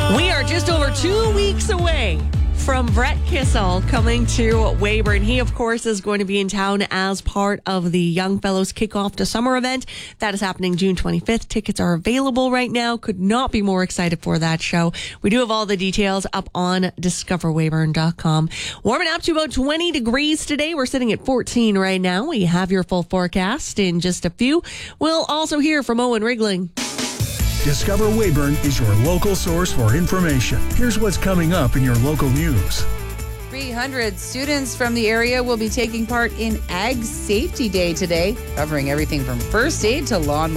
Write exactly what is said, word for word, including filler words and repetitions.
We are just over two weeks away from Brett Kissel coming to Weyburn. He, of course, is going to be in town as part of the Young Fellows Kickoff to Summer event. That is happening June twenty-fifth. Tickets are available right now. Could not be more excited for that show. We do have all the details up on discover weyburn dot com. Warming up to about twenty degrees today. We're sitting at fourteen right now. We have your full forecast in just a few. We'll also hear from Owen Rigling. Discover Weyburn is your local source for information. Here's what's coming up in your local news. three hundred students from the area will be taking part in Ag Safety Day today, covering everything from first aid to lawn